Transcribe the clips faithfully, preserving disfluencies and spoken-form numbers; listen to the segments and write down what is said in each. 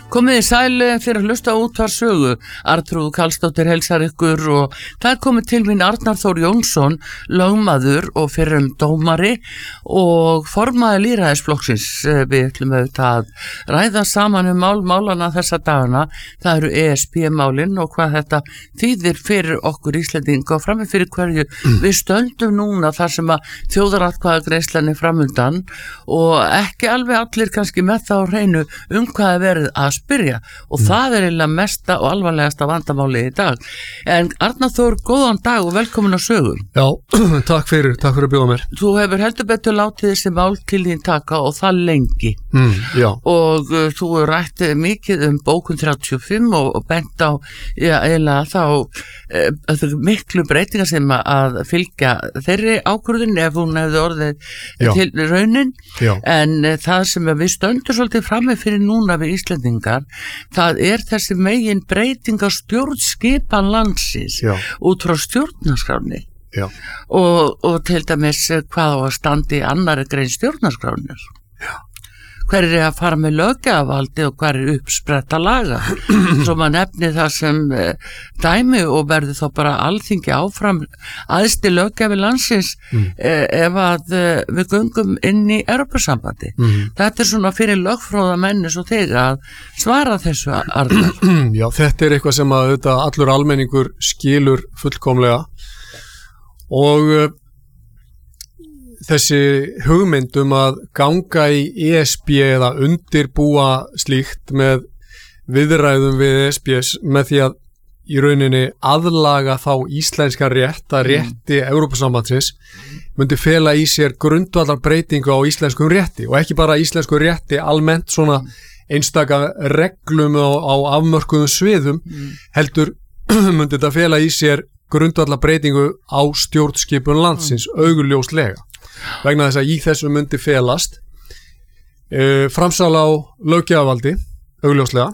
Komið í sæli fyrir að hlusta út var sögu. Arnþrúður Karlsdóttir heilsar ykkur og það er komið til mín Arnar Þór Jónsson, lögmaður og fyrrum dómari og formaður lýðræðisflokksins. Við ætlum auðvitað að ræða saman um mál málana þessa dagana. Það eru E S B-málin og hvað þetta þýðir fyrir okkur Íslendinga og frammi fyrir hverju við stöndum núna þar sem að þjóðaratkvæðagreiðslan er framundan og ekki alveg allir kannski með það á hreinu um hvað er verið að spyrja og mm. það er eiginlega mesta og alvarlegasta vandamáli í dag. En Arnar Þór, góðan dag og velkomin á sögu. Já, takk fyrir, takk fyrir að bjóða mér. Þú hefur heldur betur látið þessi mál til þín taka og það lengi. Mm, já. Og uh, þú rætti mikið um bókun þrjátíu og fimm og, og bent á, já, eiginlega þá uh, miklu breytingar sem að fylgja þeirri ákvörðun ef hún hefði orðið já. Til raunin. Já. En uh, það sem við stöndum svolítið frammi fyrir núna við Íslendingar það er þessi megin breyting á stjórnskipan landsins Já. Út frá stjórnarskráni og, og til dæmis hvað á að standa í annarri grein stjórnarskránar. Hver er að fara með löggjafarvaldi og hver er uppspretta laga svo maður nefni það sem uh, dæmi og verður þá bara alþingi áfram æðsti löggjafi landsins mm. uh, ef að uh, við göngum inn í Evrópusambandi. Mm. Þetta er svona fyrir lögfróða menni svo þegar að svara þessu Arnar. Já, þetta er eitthvað sem að þetta, allur almenningur skilur fullkomlega og uh, þessi hugmynd um að ganga í E S B eða undirbúa slíkt með viðræðum við E S B með því að í rauninni aðlaga þá íslenska rétt að rétti Evrópusambandsins myndi fela í sér grundvallar breytingu á íslenskum rétti og ekki bara íslensku rétti almennt svona einstaka reglum á, á afmörkuðum sviðum heldur myndi þetta fela í sér grundvallar breytingu á stjórnskipun landsins augljóslega. Vegna þess að í þessu myndi felast uh, framsal á löggjafarvaldi, augljóslega,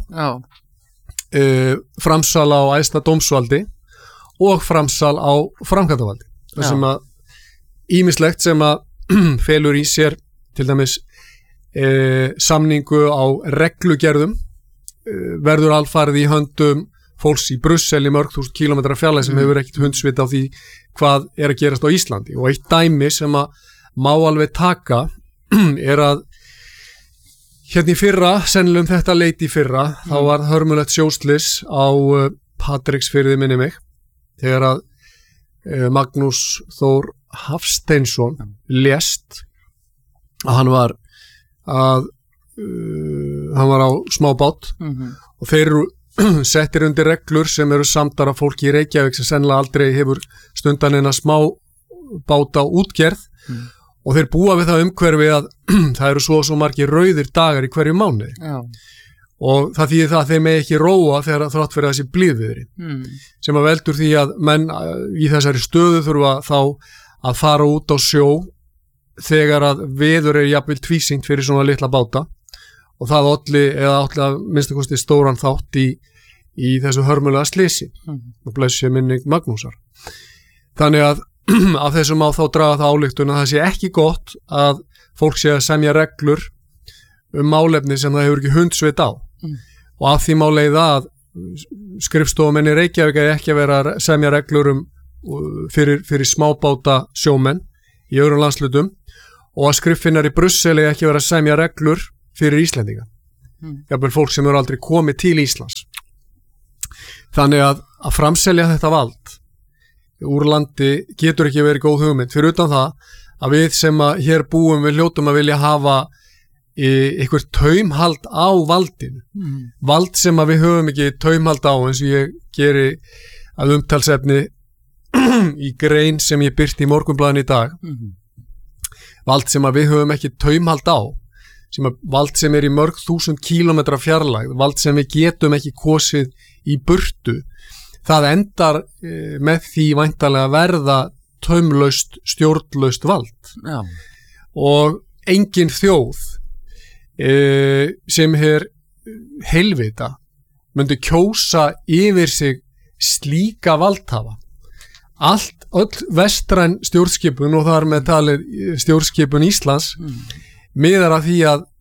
uh, framsal á æðsta dómsvaldi og framsal á framkvæmdarvaldi. Það sem að ýmislegt sem að felur í sér til dæmis uh, samningu á reglugerðum uh, verður alfarið í höndum fólks í Brussel í mörg þúsund kílómetra fjarlægð sem mm. hefur ekkert hundsvit á því hvað er að gerast á Íslandi og eitt dæmi sem að má alveg taka er að hérna í fyrra, sennilega um þetta leiti í fyrra, mm. þá var hörmulegt sjóslys á uh, Patreksfirði minni mig, þegar að uh, Magnús Þór Hafsteinsson mm. lést að hann var að uh, hann var á smábát mm-hmm. og þeir eru settir undir reglur sem eru samdar af fólki í Reykjavík sem sennilega aldrei hefur stundan en að smá báta útgerð mm. og þeir búa við það umhverfi að það eru svo og svo margir rauðir dagar í hverju mánuði Já. Og það þýðir það að þeir með ekki róa þegar þrátt fyrir þessi blíðviðri mm. sem að veldur því að menn í þessari stöðu þurfa þá að fara út á sjó þegar að veður er jafnvel tvísýnt fyrir svona litla báta og það olli eða olli að minnstakosti stóran þátt í, í þessu hörmulega slysi mm. og blessi minning Magnúsar. Þannig að af þessum á þá draga það ályktun að það sé ekki gott að fólk sé að semja reglur um málefni sem það hefur ekki hundsvit á mm. og af því má leiða að skrifstofumenn í Reykjavík er ekki að vera að semja reglur um fyrir, fyrir smábáta sjómenn í öðrum landslutum og að skriffinnar í Brussel er ekki að vera að semja reglur fyrir Íslendinga. Mm. Jafnvel fólk sem eru aldrei komið til Íslands. Þannig að að framselja þetta vald úr landi getur ekki verið góð hugmynd. Fyrir utan það að við sem að hér búum við hljótum að vilja hafa eitthvað taumhald á valdinu. Mm. Vald sem að við höfum ekki taumhald á eins og ég geri að umtalsefni í grein sem ég birti í Morgunblaðinu í dag. Mm. Vald sem að við höfum ekki taumhald á sem að vald sem er í mörg þúsund kílómetra fjarlægð, vald sem við getum ekki kosið í burtu, það endar e, með því væntanlega verða taumlaust, stjórnlaust vald. Já. Og engin þjóð e, sem er heilvita myndi kjósa yfir sig slíka valdhafa. Allt, öll vestræn stjórnskipun og þar með talið stjórnskipun Íslands mm. miðar að því að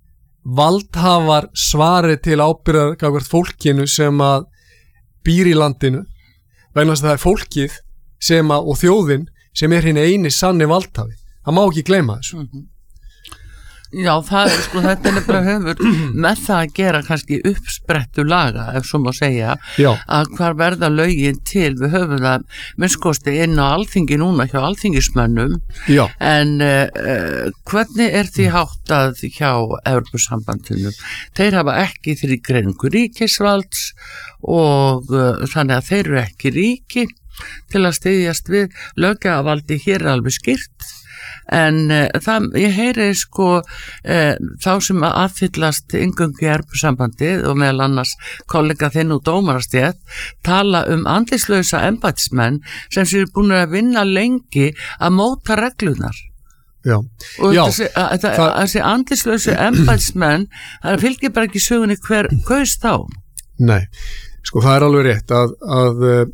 valdhafar svari til ábyrgðar gagnvart fólkinu sem að býr í landinu, vegna þess að það er fólkið sem að, og þjóðin sem er hinn eini sanni valdhafi. Það má ekki gleyma þessu. Mm-hmm. Já, það er sko, þetta er nefnilega hefur með það að gera kannski uppsprettu laga, ef svo má segja, Já. Að hvar verða lögin til, við höfum það minnskosti inn á alþingi núna hjá alþingismönnum, Já. En uh, hvernig er því háttað hjá Evrópusambandinu? Þeir hafa ekki því greiningu ríkisvalds og uh, þannig að þeir eru ekki ríki til að styðjast við löggjafarvaldi, hér er alveg skýrt. En uh, það, ég heyri sko uh, þá sem að aðfyllast inngöngu í Evrópusambandið og meðal annars kollega þinn og dómarastétt tala um andlislausa embættismenn sem séu búin að vinna lengi að móta reglunar. Já. Og Já, þessi, að, það, það... þessi andlislausu embættismenn, það fylgir bara ekki sögunni hver kaus þá. Nei, sko það er alveg rétt að, að uh,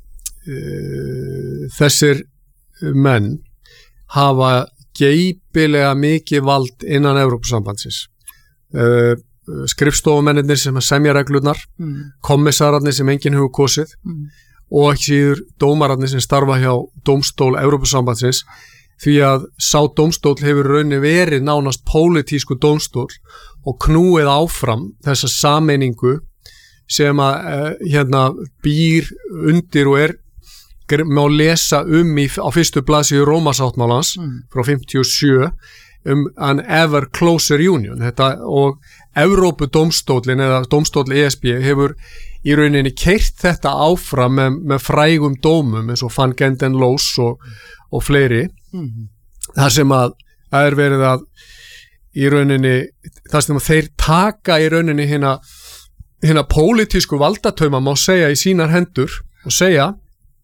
uh, þessir menn hafa geipilega mikið vald innan Evrópusambandsins. Uh, skrifstofumennir sem semja reglurnar, mm. kommissararnir sem enginn hefur kosið mm. og ekki síður dómararnir sem starfa hjá dómstól Evrópusambandsins, því að sá dómstól hefur raunni verið nánast pólitísku dómstól og knúið áfram þessa sameiningu sem að uh, hérna býr undir og er má lesa um í, á fyrstu blaðsíðu Rómasáttmálans mm. frá fimmtíu og sjö um an ever closer union. Þetta, og Evrópudómstólinn eða dómstóll E S B hefur í rauninni keyrt þetta áfram með, með frægum dómum eins og Van Genden Loos og, og fleiri mm. þar sem að það er verið að í rauninni þar sem að þeir taka í rauninni hérna hérna pólitísku valdatöma má segja í sínar hendur og segja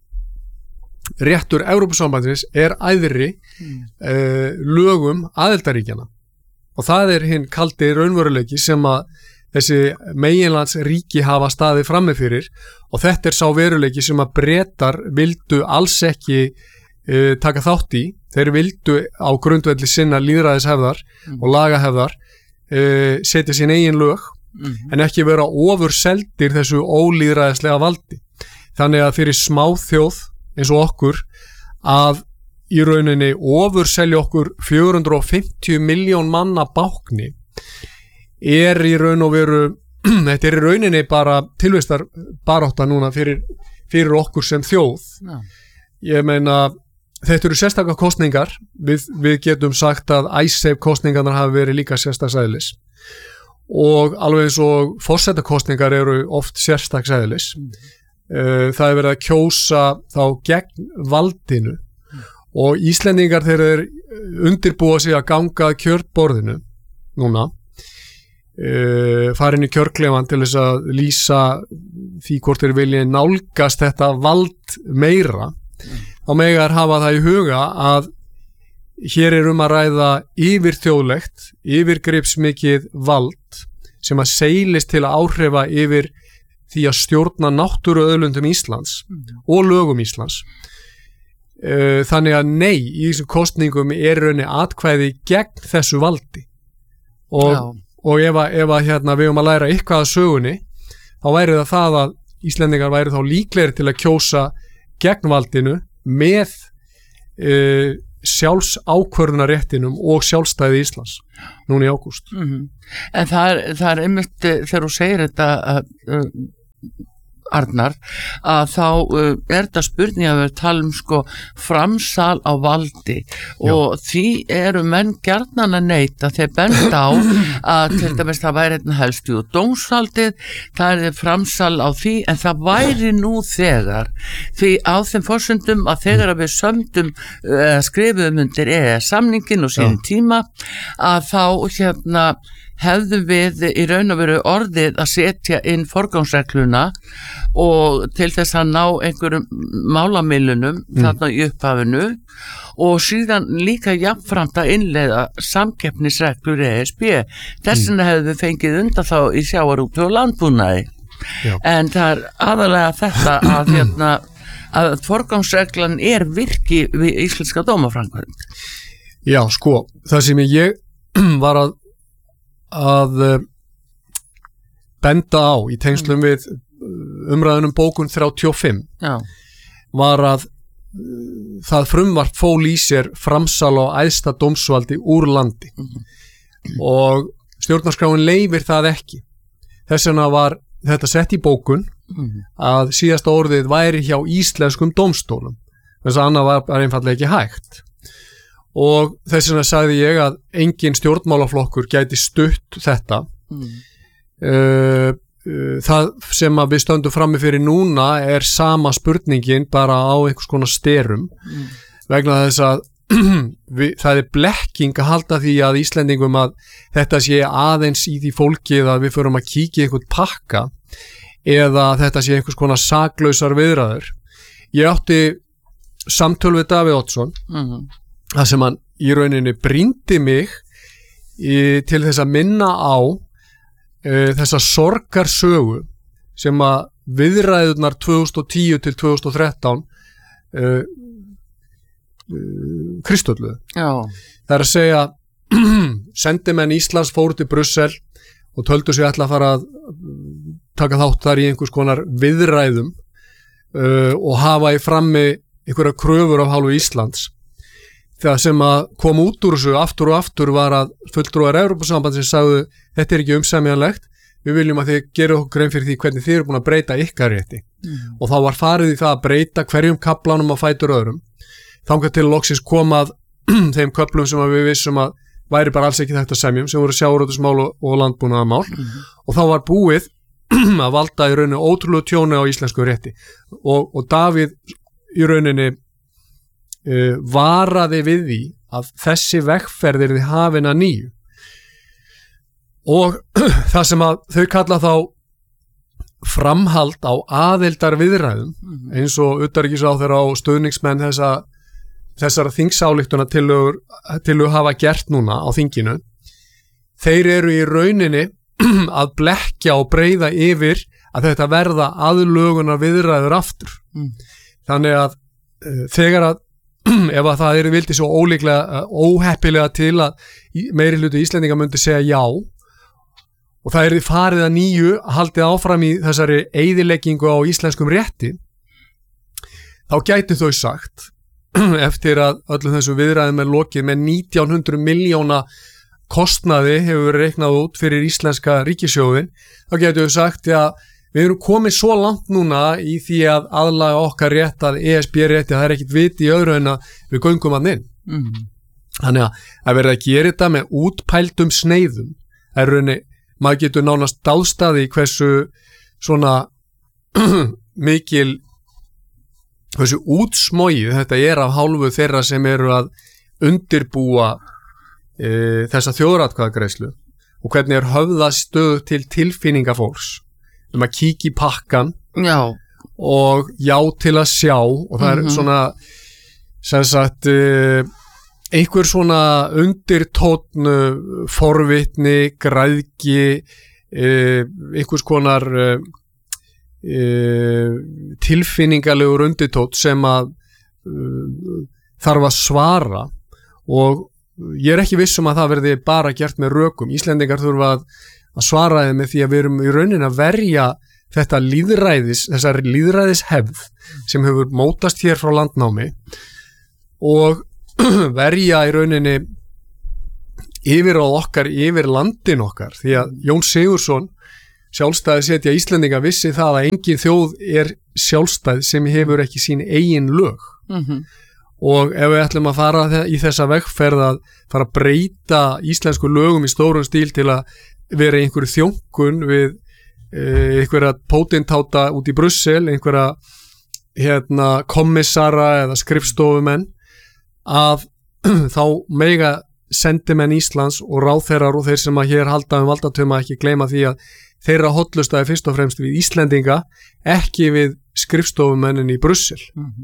réttur Evrópusambandsins er æðri mm. uh, lögum aðildarríkjana og það er hinn kaldi raunveruleiki sem að þessi meginlandsríki hafa staðið frammi fyrir og þetta er sá veruleiki sem að Bretar vildu alls ekki uh, taka þátt í. Þeir vildu á grundvelli sinna lýðræðishefðar mm. og lagahefðar uh, setja sín eigin lög mm. en ekki vera ofurseldir þessu ólýðræðislega valdi. Þannig að fyrir smáþjóð eins og okkur að í rauninni ofurselja okkur fjögur hundruð og fimmtíu milljón manna bákni er í raun og veru þetta er í rauninni bara tilvistar barátta núna fyrir, fyrir okkur sem þjóð. No. Ég meina þetta eru sérstakar kosningar við, við getum sagt að IceSave kosningarnar hafi verið líka sérstaksæðilis og alveg eins og forsetakosningar eru oft sérstaksæðilis. Mm. Það er verið að kjósa þá gegn valdinu mm. og Íslendingar þeir eru undirbúa sig að ganga að kjörborðinu núna uh, farin í kjörklefan til þess að lýsa því hvort þeir vilja nálgast þetta vald meira mm. þá megar hafa það í huga að hér er um að ræða yfirþjóðlegt, yfirgripsmikið vald sem að seilist til að áhrifa yfir því að stjórna náttúruauðlundum Íslands mm. og lögum Íslands. Þannig að nei, í þessum kosningum er raunni atkvæði gegn þessu valdi. Og, og ef, að, ef að hérna, við höfum að læra eitthvað að sögunni, þá væri það það að Íslendingar væri þá líklegri til að kjósa gegn valdinu með uh, sjálfsákvörðunarréttinum og sjálfstæði Íslands núna í ágúst. Mm-hmm. En það er, það er einmitt þegar þú segir þetta uh, uh, Arnar, að þá uh, er þetta spurning að við talum sko framsal á valdi og Já. Því eru menn gjarnan að neita þeir benda á að til dæmis það væri einn helst í dómsvaldið, það er framsal á því en það væri nú þegar því á þeim forsendum að þegar að við sömdum uh, skrifum undir E E S-samningin og sín tíma að þá hérna hefðum við í raun og veru orðið að setja inn forgangsregluna og til þess að ná einhverjum málamilunum mm. þarna í upphafinu og síðan líka jafnframt að innleiða samkeppnisreglur E S B. Þess vegna mm. hefðum við fengið undan þá í sjávarútvegi og landbúnaði. Já. En það er aðalega þetta að, hérna, að forgangsreglan er virki við íslenska dómaframkvæmd. Já, sko, það sem ég var að að uh, benda á í tengslum við umræðunum bókun þrjátíu og fimm Já. var að það frumvarp fól í sér framsal á æðsta dómsvaldi úr landi mm. og stjórnarskráin leyfir það ekki. Þess vegna var þetta sett í bókun mm. að síðasta orðið væri hjá íslenskum dómstólum, þess að annað var, var einfallega ekki hægt. Og þess vegna sagði ég að engin stjórnmálaflokkur gæti stutt þetta. Mm. Uh, uh, það sem að við stöndum frammi fyrir núna er sama spurningin bara á einhvers konar sterum mm. vegna þess að við, það er blekking að halda því að Íslendingum að þetta sé aðeins í því fólkið að við förum að kíkja einhvern pakka eða þetta sé einhvers konar saklausar viðræður. Ég átti samtöl við Davíð Oddsson mm. það sem hann í rauninni brýndi mig í, til þess að minna á uh, þessa sorgarsögu sem að viðræðurnar tvö þúsund og tíu til tvö þúsund og þrettán uh, uh, kristölluðu. Já. Það er að segja sendimenn Íslands fóru til Brussel og töldu sig ætla að fara að taka þátt þar í einhvers konar viðræðum uh, og hafa í frammi einhverja kröfur af hálfu Íslands. Það sem að kom út úr þessu aftur og aftur var að fulltrúar Evrópusambandsins sagðu þetta er ekki umsemjanlegt, við viljum að þið gerir okkur grein fyrir því hvernig þið eru búin að breyta ykkar rétti mm. og þá var farið í það að breyta hverjum kaplanum á fætur öðrum þangað til loksins komað þeim köplum sem að við vissum að væri bara alls ekki þetta semjum sem voru sjávarútvegsmál og, og landbúnaðarmál mm. og þá var búið að valda í rauninni ótrúlegu tjóni á íslensku rétti og, og Davíð í rauninni Uh, varaði við því að þessi vegferð yrði hafin að nýju og það sem að þau kalla þá framhald á aðildar viðræðum mm-hmm. eins og utanríkisráðherra og stuðningsmenn þessa, þessara þingsályktuna tillögur hafa gert núna á þinginu. Þeir eru í rauninni að blekkja og breiða yfir að þetta verða aðlögunar viðræður aftur mm. þannig að uh, þegar að ef að það eru vildi svo ólíklega óheppilega til að meiri hluti Íslendinga myndi segja já og það er því farið að nýju haldið áfram í þessari eyðileggingu á íslenskum rétti þá gætu þau sagt eftir að öllum þessu viðræðum er lokið með nítján hundruð milljóna kostnaði hefur verið reiknað út fyrir íslenska ríkissjóðin þá gætu þau sagt að við erum komið svo langt núna í því að aðlaga okkar rétt að E S B rétti að það er ekkit vit í öðru en að við göngum að inn. Mm. Þannig að það verður að gera þetta með útpældum sneiðum. Það er rauninni, maður getur nánast dáðstaði hversu svona mikil, hversu útsmogið þetta er af hálfu þeirra sem eru að undirbúa e, þessa þjóðaratkvæðagreiðslu og hvernig er höfðað stöð til tilfinninga fólks. Um að kíkja í pakkan já. Og já til að sjá og það mm-hmm. er svona sem sagt uh, einhver svona undirtónn forvitni, græðgi uh, einhvers konar uh, uh, tilfinningalegur undirtónn sem að uh, þarf að svara og ég er ekki viss um að það verði bara gert með rökum. Íslendingar þurfa að að svara þeim með því að við erum í rauninni að verja þetta líðræðis, þessar líðræðishefð sem hefur mótast hér frá landnámi og verja í rauninni yfir á okkar, yfir landin okkar því að Jón Sigurðsson sjálfstæði setja Íslendinga vissi það að engin þjóð er sjálfstæð sem hefur ekki sín eigin lög mm-hmm. og ef við ætlum að fara í þessa vegferð að fara að breyta íslensku lögum í stórum stíl til að vera einhverju þjónkun við eh, einhverja pótintáta út í Brussel, einhverja hérna, kommissara eða skrifstofumenn að þá mega sendimenn Íslands og ráðherrar og þeir sem að hér halda um valdatöma ekki gleyma því að þeirra hotlustaði fyrst og fremst við Íslendinga ekki við skrifstofumennin í Brussel. Mm-hmm.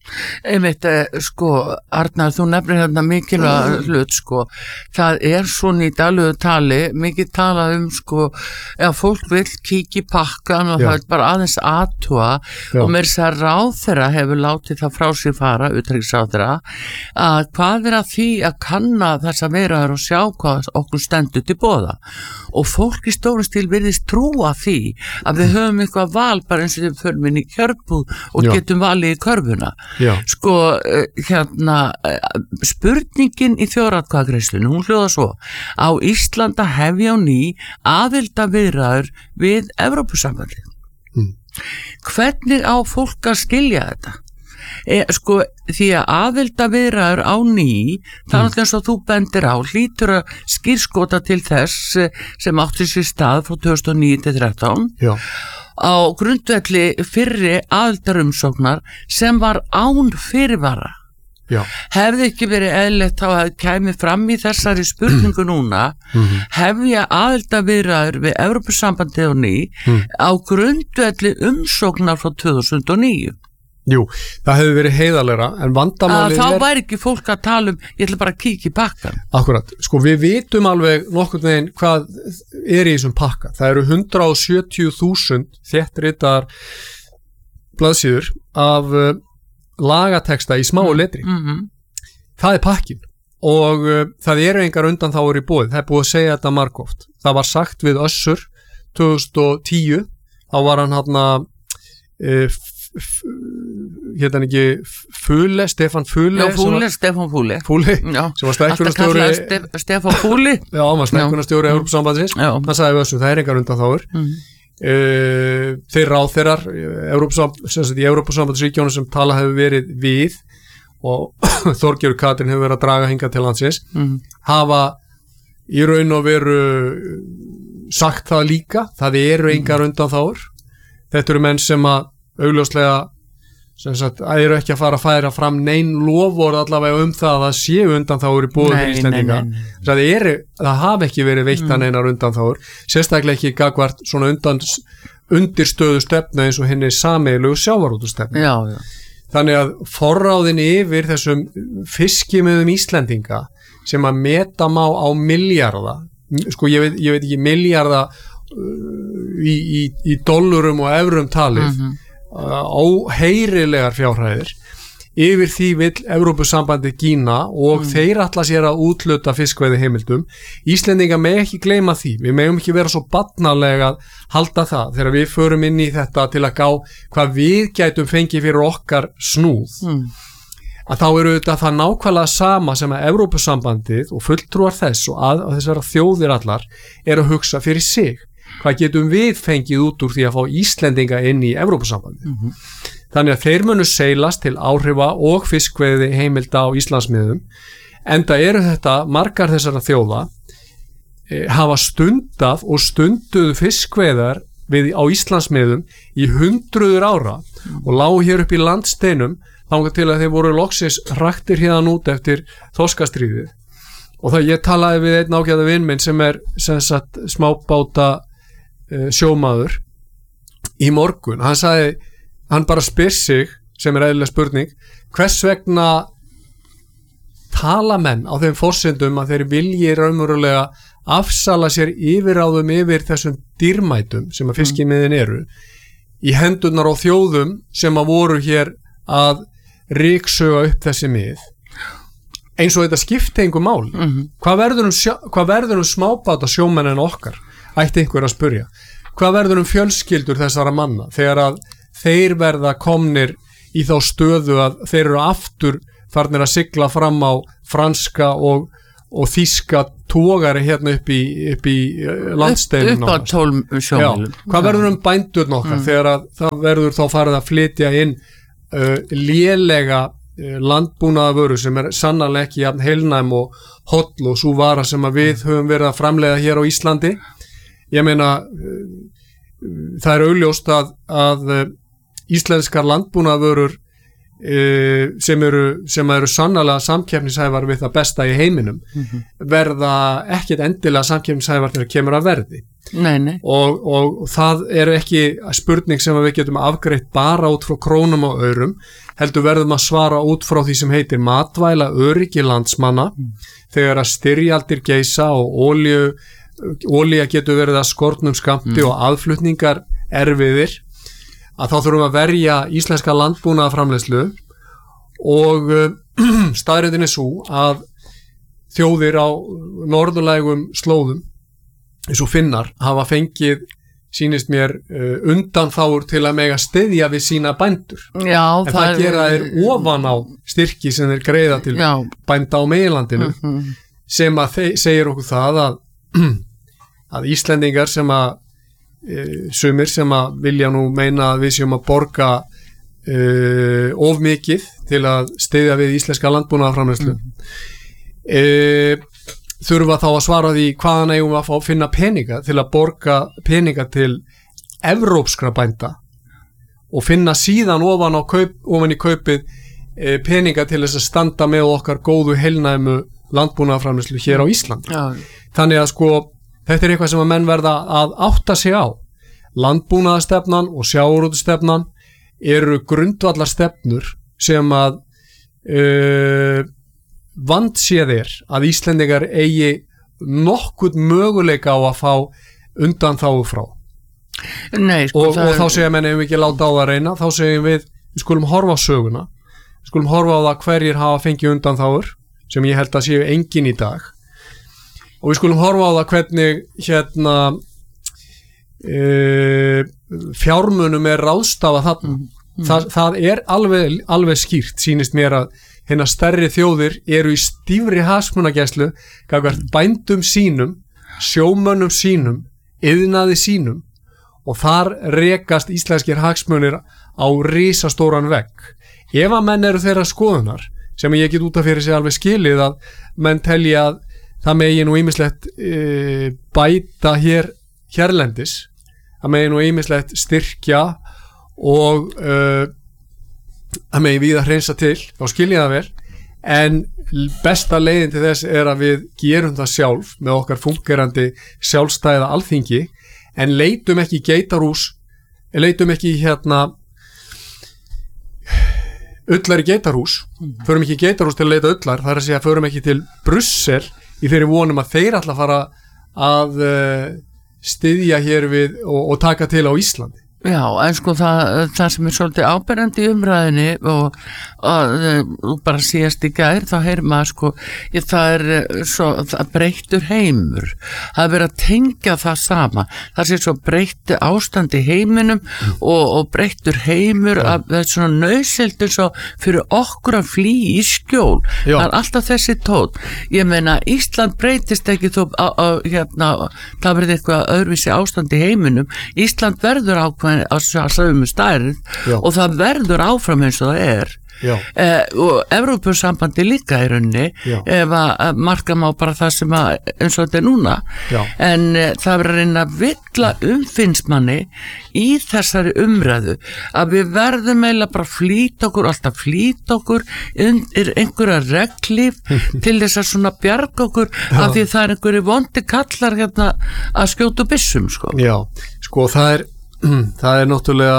Einmitt, sko, Arnar, þú nefnir hérna mikilvæg hlut, sko, það er svona í daglegu tali, mikið talað um, sko, ef fólk vill kíkja í pakkan og Já. það er bara aðeins aðtúa og mér þess að ráðherra hefur látið það frá sér fara, utanríkisráðherra, að hvað er að því að kanna þessa veiraður og sjá hvað okkur stendur til boða og fólk í stórum stíl virðist trúa því að við höfum eitthvað val bara eins og við förum inn í kjörbúð og Já. getum valið í körfuna. Já. Sko, hérna, spurningin í þjóðaratkvæðagreiðslunni, hún hljóðar svo: á Íslandi að hefja á ný aðildarviðræður við Evrópusambandið. Mm. Hvernig á fólk að skilja þetta? E, sko, því að aðildarviðræður á ný, það er alltaf eins og þú bendir á, hlýtur að skírskota til þess sem átti sér stað frá tvö þúsund og níu til þrettán. Já. Á grundvelli fyrri aðildarumsóknar sem var án fyrirvara. Já. Hefði ekki verið eðlilegt þá að kæmi fram í þessari spurningu núna Mm-hmm. hefja aðildarviðræður við Evrópusambandið og ný Mm. á grundvelli umsóknar frá tvö þúsund og níu. Jú, það hefur verið heiðarlegra en Að vandamálið þá er væri ekki fólk að tala um ég ætla bara að kíkja í pakkan. Akkurat, sko við vitum alveg nokkurn veginn hvað er í þessum pakka. Það eru hundrað og sjötíu þúsund þéttritar blaðsíður af uh, lagateksta í smáu letri. Mm-hmm. Það er pakkin og uh, það eru engar undanþágur í boði. Það er búið að segja þetta margoft. Það var sagt við Össur tvö þúsund og tíu, þá var hann hann að uh, hérna ekki Fule, Stefán Fule Já, Fúli, Stefán Fúli. Fúli, Já, sem var alltaf stækkunarstjóri kallaði Stef, Stefán Fúli. Já, maður stækkunarstjóri Evrópusambandsins. Já. Hann sagði við Össur, það er engar undanþágur. Mm. Uh, þeir ráðherrar í Evrópusambandsríkjónum sem tala hefur verið við og Þorgerður Katrín hefur verið að draga hingað til landsins Mm. hafa í raun og veru sagt það líka, það eru engar undanþágur. Þetta eru menn sem að augljóslega sem sagt, að eru ekki að fara að færa fram nein lofvörð allavega um það að það séu undanþágur í boði Nei, fyrir Íslendinga. nei, nei, nei. Það, eru, það hafi ekki verið veittan mm. einar undanþágur, sérstaklega ekki gagvart svona undan, undirstöðu stefnu eins og henni sameiginlegu sjávarútvegstefnu. Já, já. Þannig að forráðin yfir þessum fiskimiðum Íslendinga sem að meta má á milljarða, sko ég veit, ég veit ekki milljarða uh, í, í, í dollurum og evrum talið, Mm-hmm. óheyrilegar fjárhæðir, yfir því vill Evrópusambandi gína og mm. þeir ætla sér að útluta fiskveiði heimildum. Íslendinga með ekki gleyma því, við megum ekki vera svo barnalega að halda það þegar við förum inn í þetta til að gá hvað við gætum fengið fyrir okkar snúð. Mm. Að þá eru þetta það nákvæmlega sama sem að Evrópusambandið og fulltrúar þess og að, að þessara þjóðir allar er að hugsa fyrir sig. Hvað getum við fengið út úr því að fá Íslendinga inn í Evrópusambandið? Mm-hmm. Þannig að þeir munu seilast til áhrifa og fiskveiði heimilda á Íslandsmiðum, enda eru þetta margar þessara þjóða e, hafa stundað og stunduðu fiskveiðar við á Íslandsmiðum í hundruður ára og lágu hér upp í landsteinum þangað til að þeir voru loksins raktir hérna út eftir þorskastríðið. Og það ég talaði við einn ágæða vin minn sem er sem sagt smábáta e, sjómaður í morgun. Hann sagði, hann bara spyr sig, sem er eðlileg spurning, hvers vegna tala menn á þeim forsendum að þeir vilji raunverulega afsala sér yfirráðum yfir þessum dýrmætum sem að fiskimiðin eru í hendurnar á þjóðum sem að voru hér að ryksuga upp þessi mið, eins og þetta skipti engu máli. Mm-hmm. Hvað verður um, sjá, hvað verður um smábáta sjómennin okkar, ætti einhver að spurja. Hvað verður um fjölskyldur þessara manna þegar að þeir verða komnir í þá stöðu að þeir eru aftur farnir að sigla fram á franska og, og þýska togari hérna upp í, upp í landsteinum. Upp, upp á tólf sjómilum. Hvað verður um bændurn okkar mm. þegar að það verður þá farið að flytja inn uh, lélega uh, landbúnaðavöru sem er sannarlega ekki jafn heilnæm og holl og svo vara sem að við höfum verið að framleiða hér á Íslandi. Ég meina uh, það er augljóst að, að uh, íslenskar landbúnaðavörur uh, sem eru, sem eru sannarlega samkeppnishæfar við það besta í heiminum mm-hmm. verða ekkert endilega samkeppnishæfar þegar kemur að verði nei, nei. Og, og það er ekki spurning sem við getum afgreitt bara út frá krónum og aurum, heldur verðum að svara út frá því sem heitir matvæla öryggi landsmanna mm. þegar að styrjaldir geisa og olíu olía getur verið að skortnum skammti mm. og aðflutningar erfiðir, að þá þurfum að verja íslenska landbúnaðarframleiðslu og uh, staðreyndin er svo að þjóðir á norðurlægum slóðum eins og Finnar hafa fengið, sýnist mér, uh, undanþágur til að mega styðja við sína bændur. Já, en það, það gera þeir ofan á styrki sem þeir greiða til já. Bænda á meginlandinu mm-hmm. sem að þeir, segir okkur það að, að Íslendingar sem að e, sumir sem að vilja nú meina að við séum að borga e, of mikið til að styðja við íslenska landbúnaðarframleiðslu mm-hmm. e, þurfa þá að svara því hvaðan eigum við að fá að finna peninga til að borga peninga til evrópskra bænda og finna síðan ofan, á kaup, ofan í kaupið e, peninga til þess að standa með okkar góðu heilnæmu landbúnaðarframleiðslu hér á Íslandi. Já. Þannig að sko þetta er eitthvað sem að menn verða að átta sig á. Landbúnaðarstefnan og sjávarútvegsstefnan eru grundvallar stefnur sem að uh, vandséð er að Íslendingar eigi nokkuð möguleika á að fá undanþágu frá. Nei, sko, og, og þá segja menn ef við ekki láta á það reyna, þá segjum við við skulum horfa á söguna, við skulum horfa á það hverjir hafa fengið undanþágur sem ég held að séu engin í dag og við skulum horfa á það hvernig hérna e, fjármunum er ráðstafa þarna mm, mm. Þa, það er alveg, alveg skýrt, sýnist mér að hinnar stærri þjóðir eru í stífri hagsmunagæslu gagnvart bændum sínum, sjómönnum sínum, iðnaði sínum og þar rekast íslenskir hagsmunir á risastóran vegg. Ef að menn eru þeirra skoðunar, sem ég get út af fyrir sig alveg skilið að menn telja að það megi nú ýmislegt e, bæta hér hérlendis, það megi nú ýmislegt styrkja og e, það megi við að hreinsa til, þá skilja það vel, en besta leiðin til þess er að við gerum það sjálf með okkar fungerandi sjálfstæða alþingi, en leitum ekki geitarhús, leitum ekki hérna ullar í geitarhús, förum ekki í geitarhús til að leita ullar, það er að segja förum ekki til Brussel í þeirri vonum að þeir ætla að fara að uh, styðja hér við og, og taka til á Íslandi. Já, en sko það, það sem er svolítið áberandi í umræðinni og, og, og bara síðast í gær þá heyrir maður sko ég, það er svo það breyttur heimur, það er verið að tengja það sama, það sé svo breyttu ástand í heiminum mm. og, og breyttur heimur ja. Að það er svona nauðsynlegt eins og fyrir okkur að flýja í skjól. Já. Það er alltaf þessi tónn, ég meina Ísland breytist ekki þó að, að, hérna, það verður eitthvað öðruvísi ástand í heiminum, Ísland verður ákveðin á sömu stærð og það verður áfram eins og það er eh, og Evrópusambandi líka í rauninni ef að marka má bara það sem að eins og þetta er núna. Já. En eh, það verður að reyna að villa umfinnsmanni í þessari umræðu að við verðum eiginlega bara flýta okkur alltaf flýta okkur undir einhverja reglíf til þess að svona bjarga okkur af því það er einhverju vondi kallar hérna að skjóta byssum sko. Já, sko það er það er náttúrulega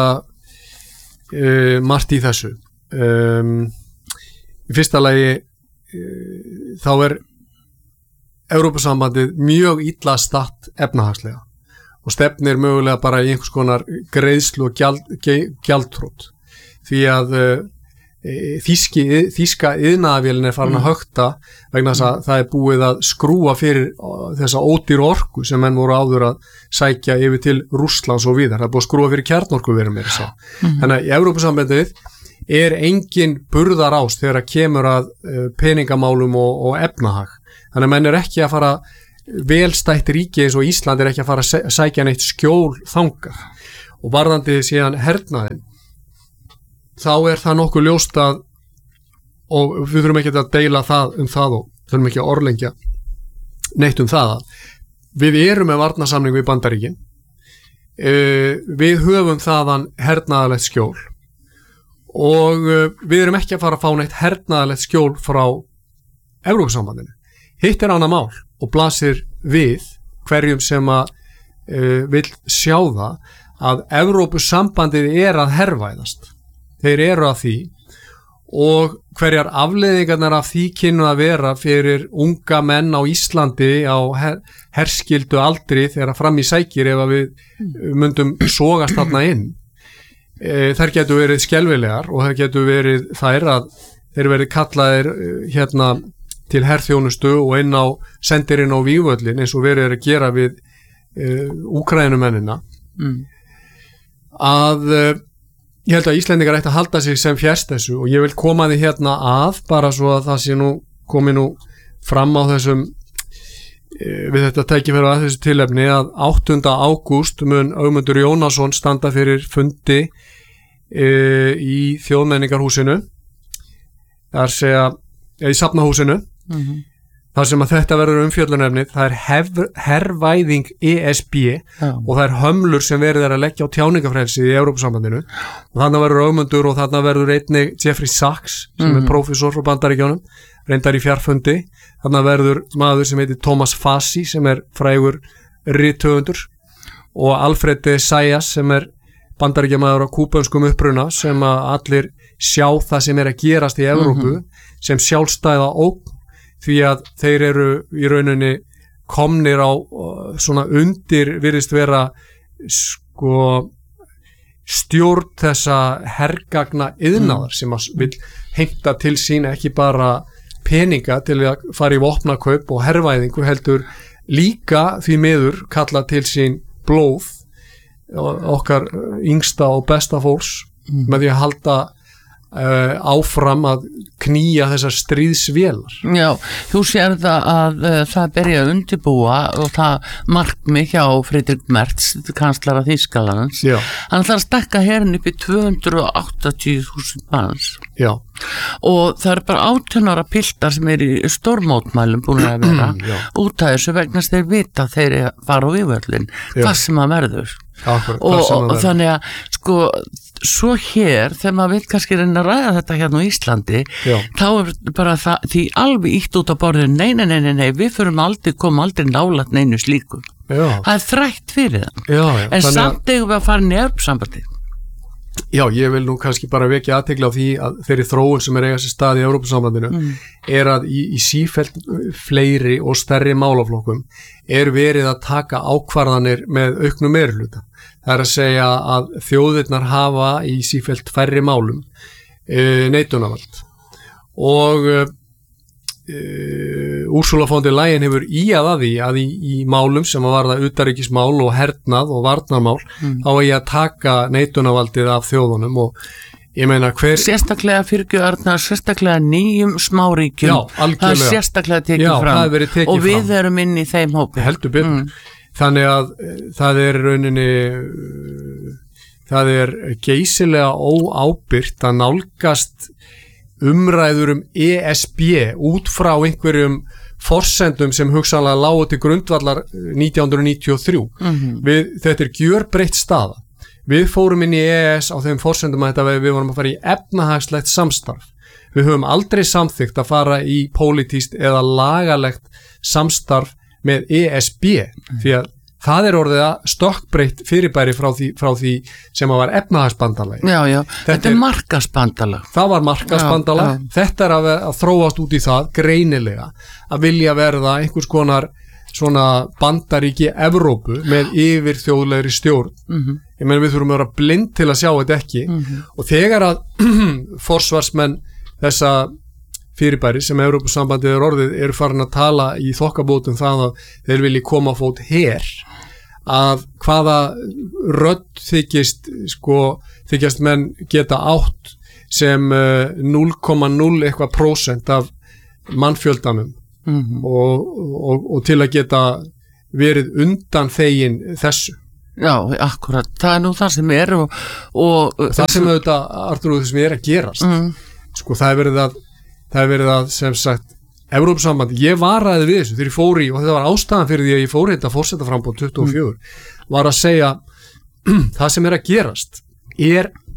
uh, margt í þessu um, í fyrsta lagi uh, þá er Evrópusambandið mjög illa statt efnahagslega og stefnir mögulega bara í einhvers konar greiðslu og gjald, gjaldtrót því að uh, Þíski, þíska iðnaðarvélin er farin að högta vegna þess að það er búið að skrúa fyrir þessa ódýru orku sem menn voru áður að sækja yfir til Rússlands og víðar, það er búið að skrúa fyrir kjarnorkuverum meira að segja. Mm-hmm. Þannig að í Evrópusambandið er engin burðarás þegar að kemur að peningamálum og, og efnahag. Þannig að menn er ekki að fara velstætt ríki eins og Ísland er ekki að fara að sækja neitt skjól þangað og varðandi síðan hernaðin þá er það nokkuð ljóst að og við þurfum ekki að deila það um það og þurfum ekki að orðlengja neitt um það að við erum með varnarsamning við Bandaríkin uh, við höfum þaðan hernaðarlegt skjól og uh, við erum ekki að fara að fá neitt hernaðarlegt skjól frá Evrópusambandinu. Hitt er annað mál og blasir við hverjum sem að uh, vill sjá það að Evrópusambandið er að hervæðast. Þeir eru að því og hverjar afleiðingarnar af því kynnu að vera fyrir unga menn á Íslandi á her herskildu aldri þegar fram í sækir ef að við myndum sogast þarna inn. E, þær getur verið skelfilegar og þær getur verið þær að þeir verið kallaðir hérna til herþjónustu og inn á sendirinn á vígvöllin eins og verið er að gera við e, Úkrænumennina mm. að e, ég held að Íslendingar ætti að halda sig sem fjærst þessu og ég vil koma því hérna að bara svo að það sé nú komið nú fram á þessum e, við þetta tækifæri að þessu tilefni að áttunda ágúst mun Ögmundur Jónasson standa fyrir fundi e, í Þjóðmenningarhúsinu þar segja í Safnahúsinu mm-hmm. þar sem að þetta verður umfjöllunarefnið, það er hef, hervæðing E S B ja. Og það er hömlur sem verður að leggja á tjáningafrelsið í Evrópusambandinu og þarna verður Ögmundur og þarna verður einnig Jeffrey Sachs sem mm-hmm. er prófessor frá Bandaríkjunum, reyndar í fjarfundi, þarna verður maður sem heitir Thomas Fassi sem er frægur rithöfundur og Alfred de Zayas sem er bandaríkjamaður á kúbönskum uppruna sem að allir sjá það sem er að gerast í Evrópu mm-hmm. sem sjálfstæða ógn því að þeir eru í rauninni komnir á svona undir virðist vera sko stjórn þessa hergagna iðnaðar mm. sem að vil heimta til sín ekki bara peninga til að fara í vopnakaup og hervæðingu heldur líka því miður kalla til sín blóð okkar yngsta og besta fólks mm. með því að halda Uh, áfram að knýja þessar stríðsvélar. Já, þú sér það að uh, það byrja að undirbúa og það markmið hjá Friedrich Merz, kanslara Þýskalands. Já. Hann ætlar að stakka herin upp í tvö hundruð áttatíu þúsund manns. Já. Og það er bara átján ára piltar sem er í stórmótmælum búin að vera út af þessu vegna þeir vita þeir fara á yfirvöllin, hvað sem að verður. Akkurat, og, og, og þannig að sko svo hér þegar maður vil kannski reyna að ræða þetta hérna á Íslandi já. Þá er bara það því alveg ítt út á borðinu nei, nei, nei, nei, nei við förum aldrei, komum aldrei nálægt neinu slíkum já. Það er þrætt fyrir það já, já, en samt eigum við að fara í Evrópusambandið. Já, ég vil nú kannski bara vekja athygli á því að þeirri þróun sem er eiga sér stað í Evrópusambandinu mm. er að í, í sífellt fleiri og stærri málaflokkum er verið að taka ákvarðanir með auknum meirihluta. Það er að segja að þjóðirnar hafa í sífellt færri málum e, neitunarvald og e, Ursula von der Leyen hefur íað að því að í, í málum sem að varða utanríkismál og hernað og varnarmál mm. þá er ég að taka neitunarvaldið af þjóðunum og ég meina hver sérstaklega fyrirgjöðarnar, sérstaklega nýjum smáríkjum, já, það er sérstaklega tekið já, fram tekið og við fram. Erum inn í þeim hópi heldur betur mm. þannig að það er rauninni það er geysilega óábyrgt að nálgast umræður um E S B út frá einhverjum forsendum sem hugsanlega lágu til grundvallar nítján hundruð níutíu og þrjú mm-hmm. við, þetta er gjörbreytt staða við fórum inn í E E S á þeim forsendum að þetta við, við vorum að fara í efnahagslegt samstarf við höfum aldrei samþykkt að fara í pólitískt eða lagalegt samstarf með E S B mm. því að það er orðið að stokkbreytt fyrirbæri frá því, frá því sem að var efnahagsbandalag. Já, já, þetta, þetta er markasbandalag. Það var markasbandalag. Já, já. Þetta er að, að þróast út í það greinilega að vilja verða einhvers konar svona bandaríki Evrópu með yfir þjóðlegri stjórn. Mm-hmm. Ég meina við þurfum að vera blind til að sjá þetta ekki mm-hmm. og þegar að forsvarsmenn þessa fyrirbæri sem Evrópusambandið er orðið eru farin að tala í þokkabótum það að þeir vilji koma á fót her að hvaða rödd þykist sko, þykjast menn geta átt sem uh, núll komma núll eitthvað prósent af mannfjöldanum mm-hmm. og, og, og til að geta verið undan þegin þessu. Já, akkurat, það er nú það sem er og, og það sem auðvitað, Artur, það sem er að gerast mm. sko það er verið að það er verið að sem sagt Evrópusambandi, ég varaði við þessu þegar ég fór í og þetta var ástæðan fyrir því að ég fór þetta forsetaframboð tuttugu og fjögur mm. var að segja það sem er að gerast er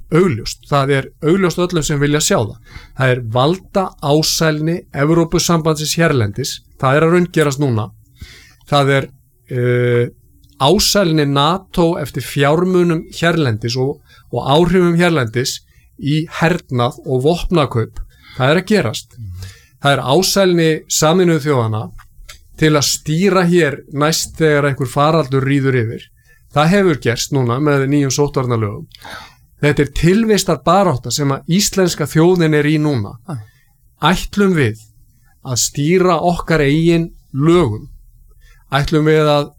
augljóst. Það er augljóst öllum sem vilja sjá það. Það er valda ásælni Evrópusambandsins hérlendis. Það er að raungerast núna. Það er uh, ásælni NATO eftir fjármunum hérlendis og, og áhrifum hérlendis í hernað og vopnakaup. Það er að gerast. Það er ásælni Sameinuðu þjóðanna til að stýra hér næst þegar einhver faraldur ríður yfir. Það hefur gerst núna með nýjum sóttvarnalögum. Þetta er tilvistar barátta sem að íslenska þjóðin er í núna. Ætlum við að stýra okkar eigin lögum. Ætlum við að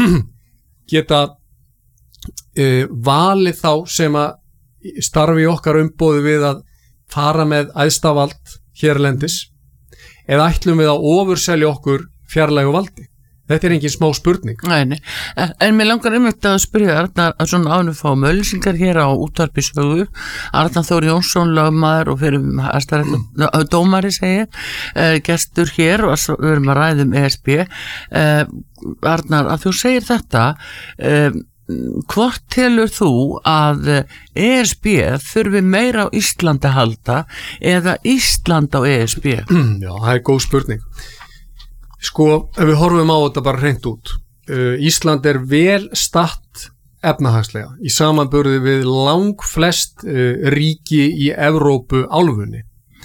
geta uh, valið þá sem að starfi okkar umboði við að fara með æðstavald hérlendis, eða ætlum við að ofurselja okkur fjarlægu valdi. Þetta er engin smá spurning. Nei, nei. En, en mér langar einmitt að spyrja Arnar að svona ánum fá mölsingar hér á útvarpi sögu. Arnar Þór Jónsson, lögmaður og fyrir mm. dómari segi, uh, gestur hér og við erum að ræða um E S B. Uh, Arnar, að þú segir þetta, uh, hvort telur þú að E S B þurfi meira á Íslandi að halda eða Ísland á E S B? Já, það er góð spurning. Sko, ef við horfum á þetta bara hreint út, uh, Ísland er vel statt efnahagslega í samanburði við langflest uh, ríki í Evrópu álfunni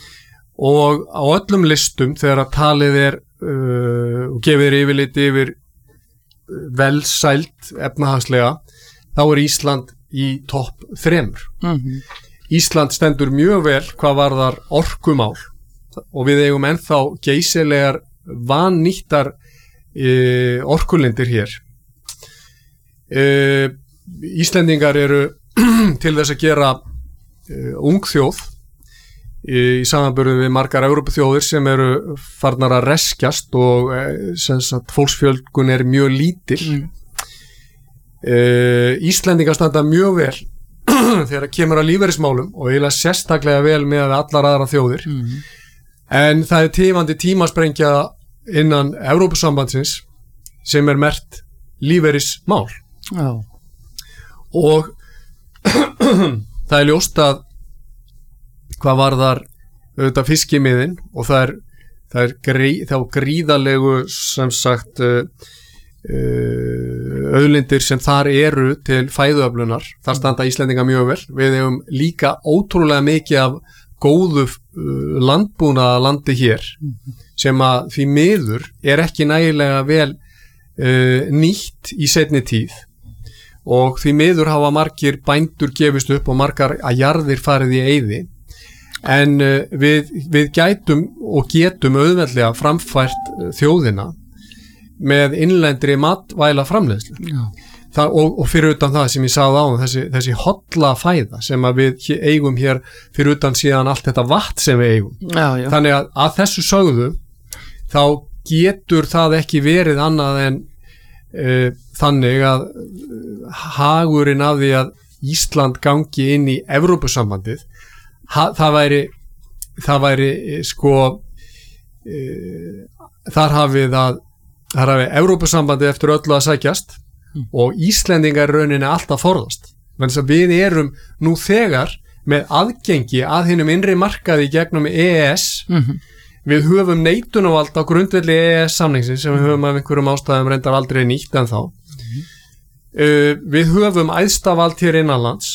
og á öllum listum þegar að talið er uh, og gefið yfirlit yfir velsælt efnahagslega, þá er Ísland í topp þremur. Mm-hmm. Ísland stendur mjög vel hvað varðar orkumál og við eigum ennþá geysilegar vannýttar e, orkulindir hér. E, Íslendingar eru til þess að gera e, ungþjóð e, í samanburði við margar Evrópuþjóðir sem eru farnar að reskjast og e, sem sagt fólksfjölgun er mjög lítil. Mm. E, Íslendingar standa mjög vel þegar kemur að lífeyrismálum og eiginlega sérstaklega vel með allar aðra þjóðir. Mm. En það er tifandi tímasprengja innan Evrópusambandsins sem er merkt lífeyrismál. Oh. Og það er ljóst að hvað varðar auðvitað fiskimiðin og það er, það er grí, þá gríðalegu sem sagt uh, uh, auðlindir sem þar eru til fæðuöflunar. Þar standa Íslendinga mjög vel. Við hefum líka ótrúlega mikið af góðu landbúnaða landi hér sem að því miður er ekki nægilega vel uh, nýtt í seinni tíð og því miður hafa margir bændur gefist upp og margar að jarðir farið í eyði en uh, við, við gætum og getum auðveldlega framfært þjóðina með innlendri matvæla framleiðslu. Já. Það, og, og fyrir utan það sem ég sagði á þessi, þessi holla fæða sem að við eigum hér fyrir utan síðan allt þetta vatn sem við eigum. Já, já. Þannig að, að þessu sögðu þá getur það ekki verið annað en uh, þannig að hagurinn af því að Ísland gangi inn í Evrópusambandið ha, það væri það væri sko uh, þar hafið að þar hafið Evrópusambandið eftir öllu að sækjast Mm. og Íslendingar rauninni alltaf forðast. Þannig að við erum nú þegar með aðgengi að hinum innri markaði gegnum E E S. Mm-hmm. Við höfum neitunarvald á grundvelli E E S samningsins sem við höfum af einhverjum ástæðum reyndar aldrei nýtt en þá. Mm-hmm. Uh, við höfum æðstavald hér innanlands.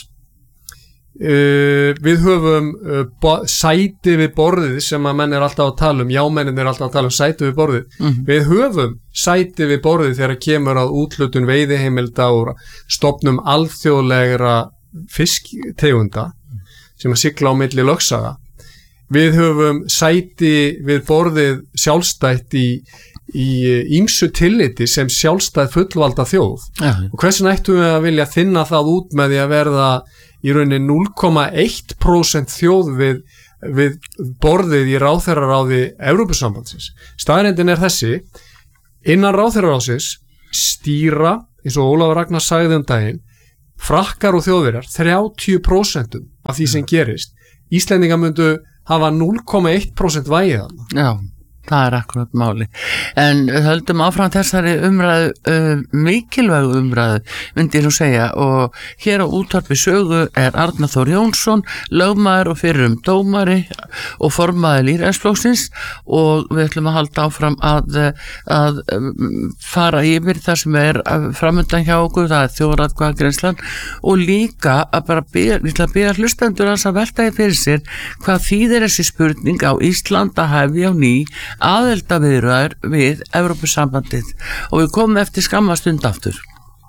Uh, við höfum uh, bo- sæti við borðið sem að menn er alltaf að tala um, já mennin er alltaf að tala um sæti við borðið. Mm-hmm. Við höfum sæti við borðið þegar kemur að úthlutun veiðiheimilda og stofnum alþjóðlegra fisktegunda sem að sigla á milli lögsaga. Við höfum sæti við borðið sjálfstætt í í ýmsu tilliti sem sjálfstæð fullvalda þjóð. Ja. Og hversu ættum við að vilja þinna það út með því að verða í rauninni núll komma eitt prósent þjóð við, við borðið í ráðherraráði Evrópusambandsins. Staðreyndin er þessi, innan ráðherraráðsins stýra, eins og Ólafur Ragnar sagði um daginn, frakkar og þjóðverjar þrjátíu prósent af því sem gerist. Íslendingar myndu hafa núll komma eitt prósent vægið þarna. Já. það er akkurat máli. En höldum áfram þessari umræðu, uh, mikilvægu umræðu, myndi ég nú segja, og hér á Útvarpi Sögu er Arnar Þór Jónsson, lögmaður og fyrrum dómari og formaður Lýðræðisflokksins, og við ætlum að halda áfram að, að fara yfir það sem er framundan hjá okkur, það er þjóðaratkvæðagreiðslan, og líka að bara byrja, við ætlum að byrja hlustendur að velta í fyrir sér hvað þýðir þessi spurning á Ísland að hefja á ný aðildarviðræður við Evrópusambandið, og við komum eftir skamma stund aftur.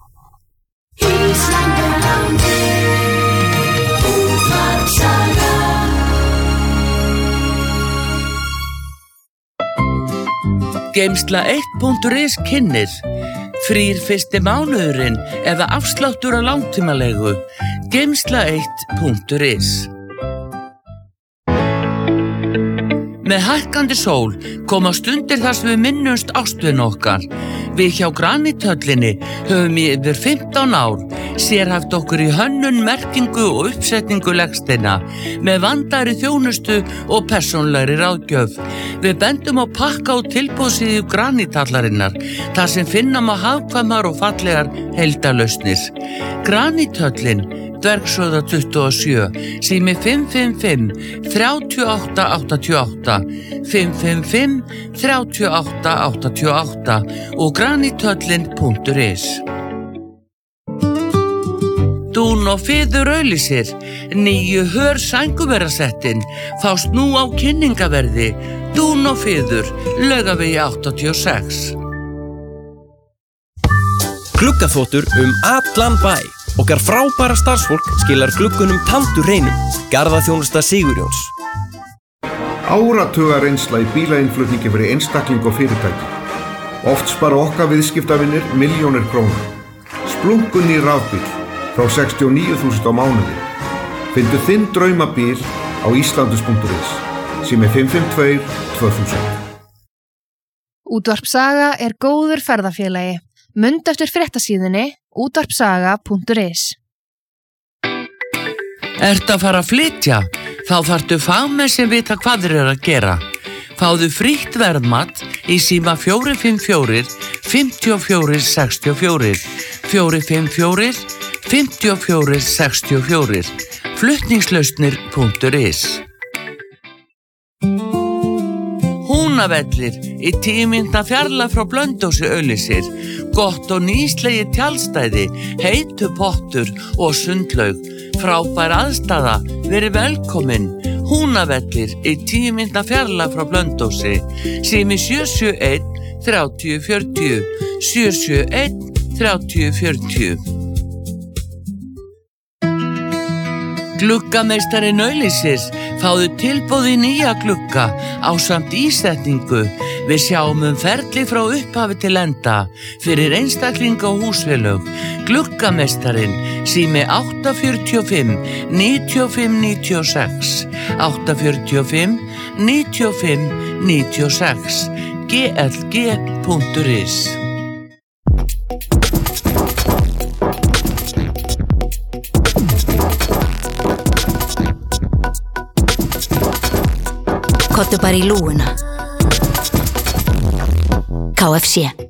Geymsla eitt punktur is kynnir frýr fyrsti mánuðurinn eða afsláttur á langtímalegu. Geymsla eitt punktur is. Með hækkandi sól koma stundir þar sem við minnumst ástvin okkar. Við hjá Granithöllinni höfum í yfir fimmtán ár sérhæft okkur í hönnun, merkingu og uppsetningu legsteina með vandaðri þjónustu og persónlegri ráðgjöf. Við bendum á pakka og tilboðsíðu Granithallarinnar, þar sem finna má hagkvæmar og fallegar heildarlausnir. Granithöllin, Dvergsöða tuttugu og sjö, sími fimm fimm fimm, þrjú átta átta átta, fimm fimm fimm, þrjú átta átta átta og granithöllin punktur is. Dún og Fiður auglýsir, nýju hör sænguverasettin, fást nú á kynningaverði. Dún og Fiður, Laugavegi áttatíu og sex. Gluggaþvottur um allan bæ. Okkar frábæra starfsfólk skilar gluggunum taldur reynum. Garðaþjónusta Sigurjóns. Áratuga reynsla í bílainnflutningi fyrir einstakling og fyrirtæki. Oft spara okkar viðskiptavinir milljónir króna. Splunkun í rafbíl frá sextíu og níu þúsund á mánuði. Fyndu þinn draumabíl á íslandus punktur is. Sími fimm fimm tvö, tvö þúsund. Útvarp Saga er góður ferðafélagi. Mundu eftir fréttasíðunni útvarpsaga punktur is. Ertu að fara að flytja? Þá þarftu fagmenn sem vita hvað þeir eru að gera. Fáðu frítt verðmat í síma fjögur fimm fjögur, fimm fjögur sex fjögur, fjögur fimm fjögur, fimm fjögur sex fjögur, flutningslausnir punktur is. Húnavellir í tíu mínútna fjarlægð frá Blönduósi auglýsir, gott og nýslegi tjaldstæði, heitu pottur og sundlaug, frábær aðstaða, verið velkomin. Húnavellir í tíu mínútna fjarlægð frá Blönduósi, sími sjö sjö einn, þrjátíu fjörutíu, sjö sjö einn, þrjátíu fjörutíu. Gluggameistarinn auglýsir, fáðu tilboð í nýja glugga ásamt ísetningu. Við sjáum um ferli frá upphafi til enda fyrir einstaklinga og húsfélög. Gluggameistarinn, sími átta fjögur fimm, níu fimm níu sex, átta fjögur fimm, níu fimm níu sex, g l g punktur is. Kottu bara í lúguna. K F C